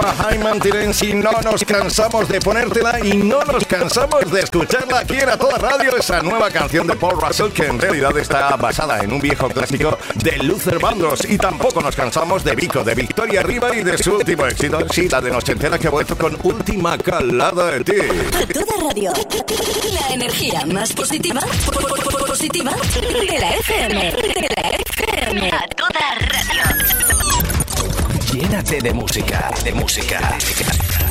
llama High Maintenance y no nos cansamos de ponértela y no nos cansamos de escucharla aquí en A Toda Radio, esa nueva canción de Paul Russell que en realidad está basada en un viejo clásico de Luther Vandross, y tampoco nos cansamos de Vico, de Victoria Arriba y de su último éxito, sí, la de nochentera que ha vuelto con Última Calada de Ti. A Toda Radio, la energía más positiva de la FM. A Toda Radio. Llénate de música,